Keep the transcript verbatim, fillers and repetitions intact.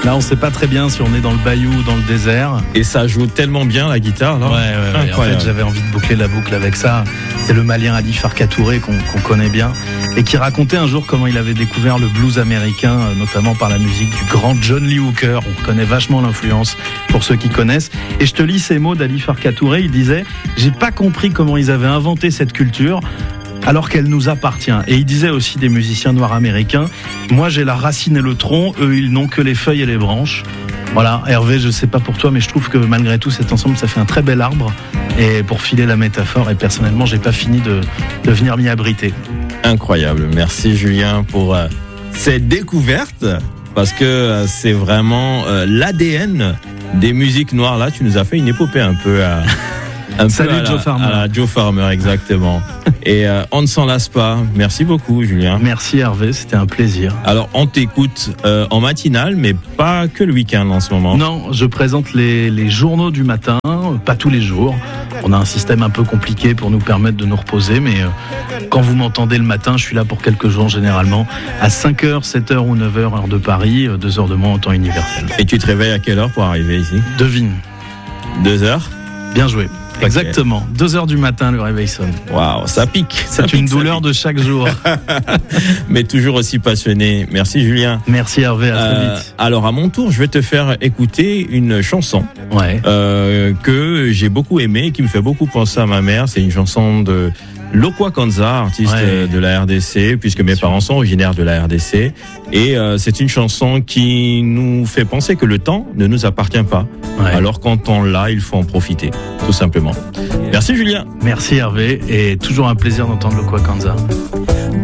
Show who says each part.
Speaker 1: Là, on sait pas très bien si on est dans le bayou ou dans le désert.
Speaker 2: Et ça joue tellement bien la guitare, là.
Speaker 1: Ouais, ouais, ouais. En fait, j'avais envie de boucler la boucle avec ça. C'est le Malien Ali Farka Touré qu'on, qu'on connaît bien et qui racontait un jour comment il avait découvert le blues américain, notamment par la musique du grand John Lee Hooker. On connaît vachement l'influence pour ceux qui connaissent. Et je te lis ces mots d'Ali Farka Touré. Il disait « J'ai pas compris comment ils avaient inventé cette culture. » alors qu'elle nous appartient. Et il disait aussi des musiciens noirs américains, moi j'ai la racine et le tronc, eux ils n'ont que les feuilles et les branches. Voilà, Hervé, je sais pas pour toi, mais je trouve que malgré tout cet ensemble, ça fait un très bel arbre. Et pour filer la métaphore, et personnellement, j'ai pas fini de, de venir m'y abriter.
Speaker 2: Incroyable, merci Julien pour euh, cette découverte, parce que euh, c'est vraiment euh, l'A D N des musiques noires. Là, tu nous as fait une épopée un peu à... Un
Speaker 1: Salut
Speaker 2: peu à
Speaker 1: Joe
Speaker 2: la,
Speaker 1: Farmer.
Speaker 2: À la Joe Farmer, exactement. Et euh, on ne s'en lasse pas. Merci beaucoup, Julien.
Speaker 1: Merci Hervé, c'était un plaisir.
Speaker 2: Alors, on t'écoute euh, en matinale, mais pas que le week-end en ce moment.
Speaker 1: Non, je présente les, les journaux du matin, pas tous les jours. On a un système un peu compliqué pour nous permettre de nous reposer, mais euh, quand vous m'entendez le matin, je suis là pour quelques jours généralement, à cinq heures, sept heures ou neuf heures, heure de Paris, deux heures de moins en temps universel.
Speaker 2: Et tu te réveilles à quelle heure pour arriver ici ?
Speaker 1: Devine.
Speaker 2: Deux heures ?
Speaker 1: Bien joué. Okay. Exactement. Deux heures du matin, le réveil sonne.
Speaker 2: Waouh, ça pique. Ça
Speaker 1: C'est
Speaker 2: pique,
Speaker 1: une douleur de chaque jour.
Speaker 2: Mais toujours aussi passionné. Merci Julien.
Speaker 1: Merci Hervé, à très vite.
Speaker 2: Euh, alors à mon tour, je vais te faire écouter une chanson
Speaker 1: ouais.
Speaker 2: euh, que j'ai beaucoup aimée, qui me fait beaucoup penser à ma mère. C'est une chanson de Lokwa Kanza, artiste ouais. de la R D C, puisque mes parents sont originaires de la R D C. Et euh, c'est une chanson qui nous fait penser que le temps ne nous appartient pas. Ouais. Alors quand on l'a, il faut en profiter, tout simplement. Merci Julien.
Speaker 1: Merci Hervé, et toujours un plaisir d'entendre Lokwa Kanza.